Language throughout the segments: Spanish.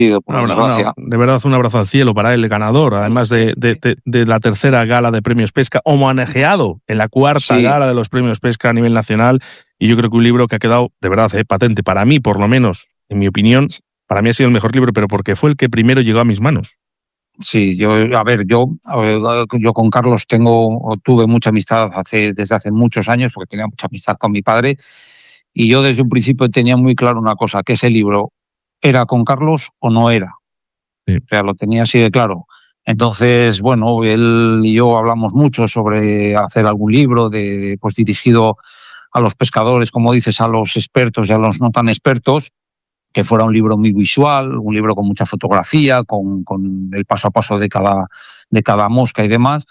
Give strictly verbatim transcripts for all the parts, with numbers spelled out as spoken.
por Una, una, desgracia. de verdad, un abrazo al cielo para él, el ganador, además de, de, de, de la tercera gala de Premios Pesca, homenajeado en la cuarta Sí, gala de los Premios Pesca a nivel nacional, y yo creo que un libro que ha quedado, de verdad, eh, patente, para mí, por lo menos, en mi opinión, para mí ha sido el mejor libro, pero porque fue el que primero llegó a mis manos. sí, yo, a ver, yo, yo con Carlos tengo, tuve mucha amistad hace, desde hace muchos años, porque tenía mucha amistad con mi padre, y yo desde un principio tenía muy claro una cosa, que ese libro era con Carlos o no era. Sí. O sea, lo tenía así de claro. Entonces, bueno, él y yo hablamos mucho sobre hacer algún libro de, pues, dirigido a los pescadores, como dices, a los expertos y a los no tan expertos, que fuera un libro muy visual, un libro con mucha fotografía, con, con el paso a paso de cada, de cada mosca y demás.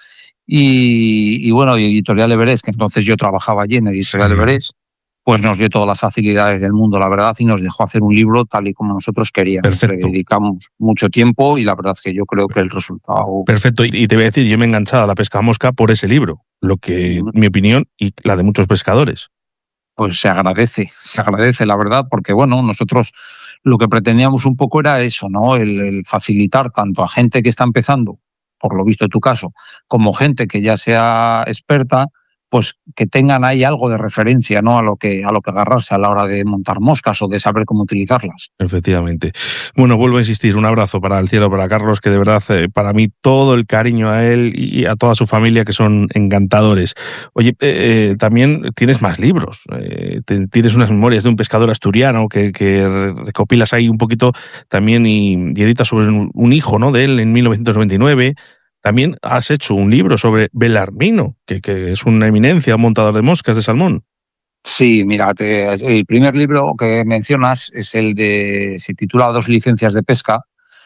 Y, y bueno, y Editorial Everest, que entonces yo trabajaba allí en Editorial Sí. Everest, pues nos dio todas las facilidades del mundo, la verdad, y nos dejó hacer un libro tal y como nosotros queríamos. Perfecto. Le dedicamos mucho tiempo y la verdad es que yo creo que el resultado... Perfecto, y, y te voy a decir, yo me he enganchado a la pesca a mosca por ese libro, lo que, mi opinión, y la de muchos pescadores. Pues se agradece, se agradece, la verdad, porque bueno, nosotros lo que pretendíamos un poco era eso, ¿no? El, el facilitar tanto a gente que está empezando, por lo visto en tu caso, como gente que ya sea experta, pues que tengan ahí algo de referencia, ¿no? A lo que, a lo que agarrarse a la hora de montar moscas o de saber cómo utilizarlas. Efectivamente. Bueno, vuelvo a insistir, un abrazo para el cielo, para Carlos, que de verdad, eh, para mí, todo el cariño a él y a toda su familia, que son encantadores. Oye, eh, también tienes más libros, eh, te, tienes unas memorias de un pescador asturiano que, que recopilas ahí un poquito también y, y editas sobre un, un hijo, ¿no?, de él en mil novecientos noventa y nueve. También has hecho un libro sobre Belarmino, que, que es una eminencia, un montador de moscas de salmón. Sí, mira, te, el primer libro que mencionas es el de, se titula Dos licencias de pesca,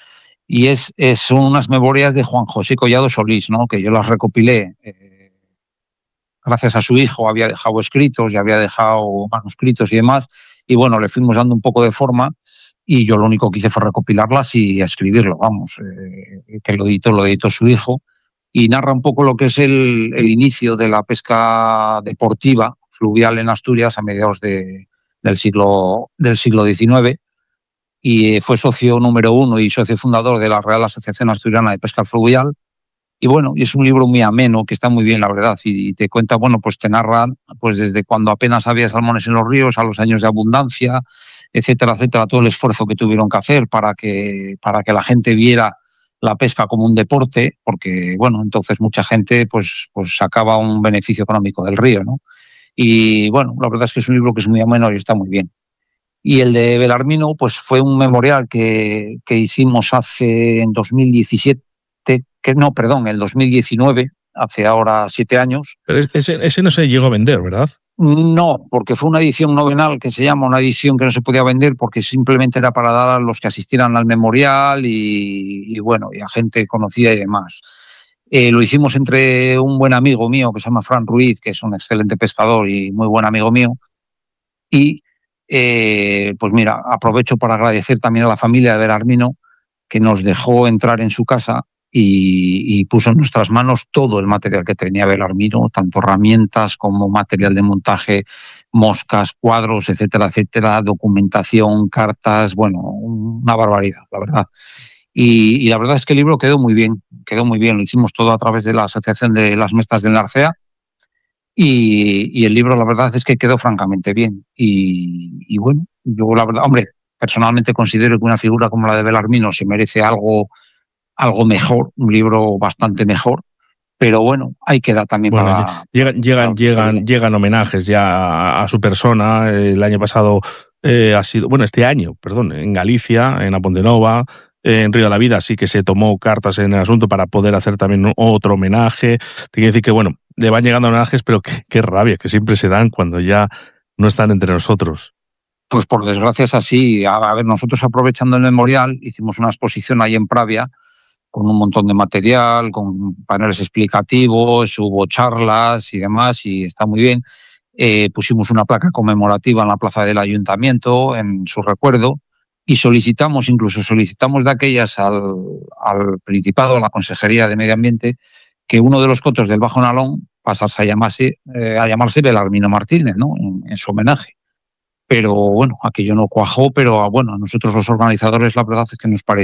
y es, es son unas memorias de Juan José Collado Solís, ¿no? Que yo las recopilé eh, gracias a su hijo, había dejado escritos y había dejado manuscritos y demás, y bueno, le fuimos dando un poco de forma, y yo lo único que hice fue recopilarlas y escribirlo, vamos, eh, que lo editó, lo editó su hijo, y narra un poco lo que es el, el inicio de la pesca deportiva fluvial en Asturias a mediados de, del, siglo, del siglo diecinueve, y fue socio número uno y socio fundador de la Real Asociación Asturiana de Pesca Fluvial. Y bueno, y es un libro muy ameno, que está muy bien, la verdad, y, y te cuenta, bueno, pues te narra pues desde cuando apenas había salmones en los ríos a los años de abundancia, etcétera, etcétera, todo el esfuerzo que tuvieron que hacer para que, para que la gente viera la pesca como un deporte, porque, bueno, entonces mucha gente pues, pues sacaba un beneficio económico del río, ¿no? Y bueno, la verdad es que es un libro que es muy ameno y está muy bien. Y el de Belarmino, pues fue un memorial que, que hicimos hace en dos mil diecisiete, que no, perdón, el dos mil diecinueve, hace ahora siete años. Pero ese, ese no se llegó a vender, ¿verdad? No, porque fue una edición novenal que se llama, una edición que no se podía vender porque simplemente era para dar a los que asistieran al memorial y, y bueno, y a gente conocida y demás. Eh, lo hicimos entre un buen amigo mío que se llama Fran Ruiz, que es un excelente pescador y muy buen amigo mío, y eh, pues mira, aprovecho para agradecer también a la familia de Belarmino, que nos dejó entrar en su casa y, y puso en nuestras manos todo el material que tenía Belarmino, tanto herramientas como material de montaje, moscas, cuadros, etcétera, etcétera, documentación, cartas, bueno, una barbaridad, la verdad. Y, y la verdad es que el libro quedó muy bien, quedó muy bien, lo hicimos todo a través de la Asociación de las Mestas del Narcea. Y, y el libro, la verdad es que quedó francamente bien. Y, y bueno, yo la verdad, hombre, personalmente considero que una figura como la de Belarmino se merece algo, algo mejor, un libro bastante mejor. Pero bueno, hay que dar también bueno, para... llegan, llegan, llegan, llegan homenajes ya a, a su persona. El año pasado eh, ha sido, bueno, este año, perdón, en Galicia, en Apontenova, en Río de la Vida, sí que se tomó cartas en el asunto para poder hacer también otro homenaje. Te quiero decir que, bueno, le van llegando homenajes, pero qué, qué rabia, que siempre se dan cuando ya no están entre nosotros. Pues por desgracia es así. A, a ver, nosotros aprovechando el memorial, hicimos una exposición ahí en Pravia, con un montón de material, con paneles explicativos, hubo charlas y demás, y está muy bien. Eh, pusimos una placa conmemorativa en la plaza del ayuntamiento en su recuerdo y solicitamos, incluso solicitamos de aquellas al, al Principado, a la Consejería de Medio Ambiente, que uno de los cotos del Bajo Nalón pasase a llamarse, eh, a llamarse Belarmino Martínez, ¿no? En, en su homenaje. pero bueno, aquello no cuajó, pero bueno, a nosotros los organizadores la verdad es que nos pareció